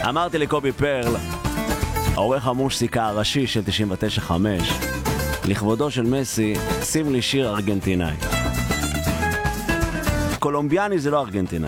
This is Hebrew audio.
אמרתי לקובי פרל, עורך המוסיקה הראשי של 99.5, לכבודו של מסי, שים לי שיר ארגנטינאי. קולומביאני זה לא ארגנטינאי.